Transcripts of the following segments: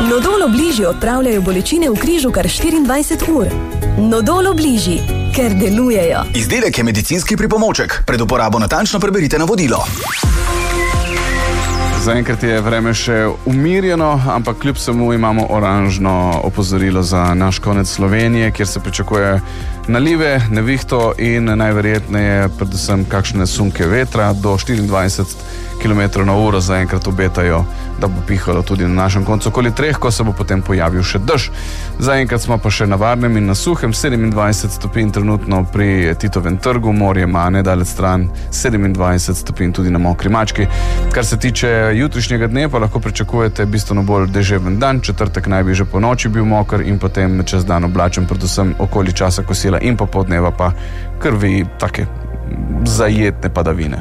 Nodolo bližji odpravljajo bolečine v križu kar 24 ur. Nodolo bližji, ker delujejo. Izdelek je medicinski pripomoček. Pred uporabo natančno preberite navodilo. Zaenkrat je vreme še umirjeno, ampak kljub vsemu imamo oranžno opozorilo za naš konec Slovenije, kjer se pričakuje nalive, nevihto in najverjetneje predvsem kakšne sunke vetra do 24 km/h zaenkrat obetajo, da bo pihalo tudi na našem koncu okoli 3, ko se bo potem pojavil še dež. Zaenkrat smo pa še na varnem in na suhem, 27 stopinj trenutno pri Titovem trgu, morje ima nedaleč stran 27 stopinj tudi na Mokri mački. Kar se tiče jutrišnjega dne, pa lahko pričakujete bistveno bolj deževen dan, četrtek naj bi že po noči bil moker in potem čez dan oblačen, predvsem okoli časa kosila in popoldneva pa krvi take zajetne padavine.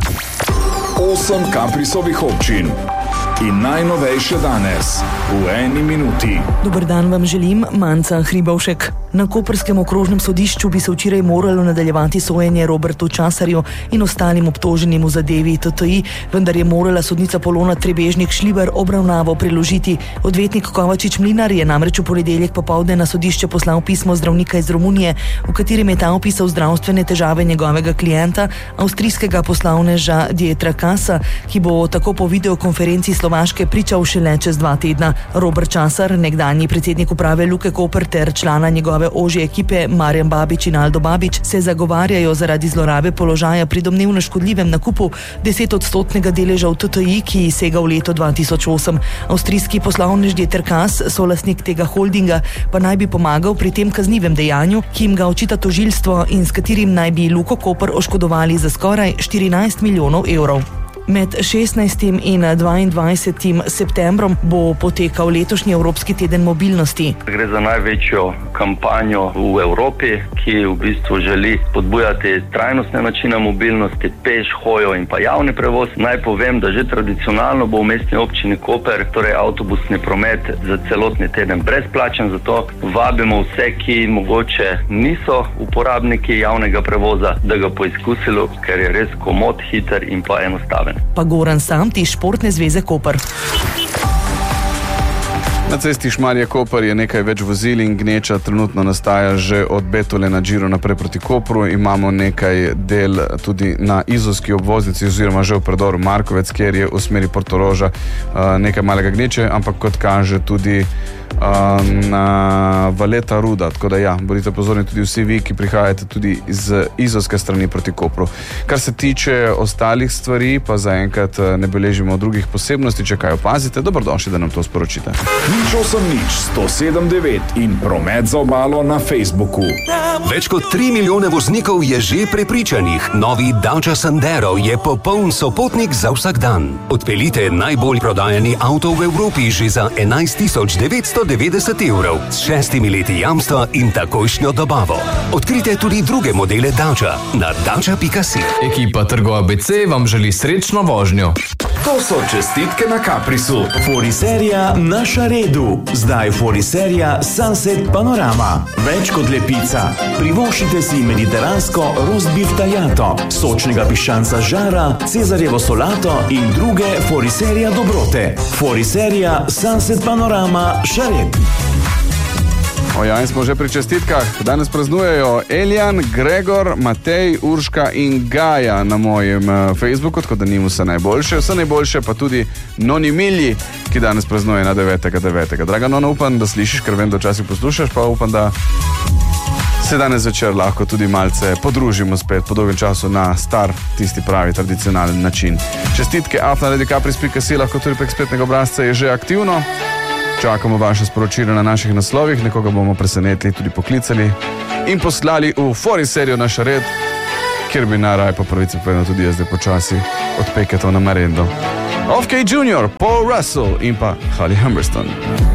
8 Kaprisovih občin in najnovejše danes v 1 minuti. Dober dan vam želim, Manca Hribovšek. Na koprskem okrožnem sodišču bi se včeraj moralo nadaljevati sojenje Robertu Časarju in ostalim obtoženim v zadevi TTI, vendar je morala sodnica Polona Trebežnik-Šliber obravnavo preložiti. Odvetnik Kovačič Mlinar je namreč v ponedeljek popoldne na sodišče poslal pismo zdravnika iz Romunije, v katerem je ta opisal zdravstvene težave njegovega klienta, avstrijskega poslovneža Dietra Kasa, ki bo tako po videokonferenci Slovaške pričal šele čez 2 tedna. Robert Časar, nekdanji predsednik uprave Luke Koper ter člana njegove ožje ekipe Marjan Babič in Aldo Babič se zagovarjajo zaradi zlorabe položaja pri domnevno škodljivem nakupu 10-odstotnega deleža v TTI, ki sega v leto 2008. Avstrijski poslovnež Dieter Kas, solastnik tega holdinga, pa naj bi pomagal pri tem kaznivem dejanju, ki jim ga očita tožilstvo in s katerim naj bi Luko Koper oškodovali za skoraj 14 milijonov evrov. Med 16. in 22. septembrom bo potekal letošnji Evropski teden mobilnosti. Gre za največjo kampanjo v Evropi, ki v bistvu želi spodbujati trajnostne načine mobilnosti, peš, hojo in pa javni prevoz. Naj povem, da že tradicionalno bo v mestni občini Koper, torej avtobusni promet za celotni teden brezplačen, zato vabimo vse, ki mogoče niso uporabniki javnega prevoza, da ga poizkusilo, ker je res komod, hiter in pa enostaven. Pa Goran Samti, Športne zveze Koper. Na cesti Šmarje-Koper je nekaj več vozil in gneča trenutno nastaja že od Betole na Džiru naprej proti Kopru. Imamo nekaj del tudi na Izolski obvoznici oziroma že v predoru Markovec, kjer je v smeri Portoroža nekaj malega gneče, ampak kot kaže tudi na Valeta Ruda, tako da ja, bodite pozorni tudi vsi vi, ki prihajate tudi iz izolske strani proti Kopru. Kar se tiče ostalih stvari, pa zaenkrat ne beležimo drugih posebnosti, če kaj opazite, dobrodošli, da nam to sporočite. 88179 in promet za obalo na Facebooku. Več kot 3 milijone voznikov je že prepričanih. Novi Dacia Sandero je popoln sopotnik za vsak dan. Odpeljite najbolj prodajani avto v Evropi že za 11.990 evrov s 6 leti jamstva in takojšnjo dobavo. Odkrite tudi druge modele Dacia na dacia.si. Ekipa Trgo ABC vam želi srečno vožnjo. To so čestitke na Caprisu. Foriserija na Šaredu. Zdaj Foriserija Sunset Panorama. Več kot lepica. Privoščite si mediteransko roast beef tagliato, sočnega piščanca žara, cezarjevo solato in druge Foriserija dobrote. Foriserija Sunset Panorama Šared. Oja, in smo že pri čestitkah. Danes praznujejo Eljan, Gregor, Matej, Urška in Gaja na mojem Facebooku, tako da njim vse najboljše. Vse najboljše pa tudi Noni Milji, ki danes praznuje na 9.9. Draga Nona, upam, da slišiš, ker vem, da včasih poslušaš, pa upam, da se danes večer lahko tudi malce podružimo spet po dolgem času na star, tisti pravi, tradicionalen način. Čestitke afna.capris.si lahko tudi prek spletnega obrazca je že aktivno. Čakamo vaše sporočilo na naših naslovih, nekoga bomo presenetili, tudi poklicali in poslali v Foriserijo na Šared, kjer bi naraj po pravici povedano tudi jaz zdaj počasi odpeketov na Marendo. Off K Junior, Paul Russell in pa Holly Humberstone.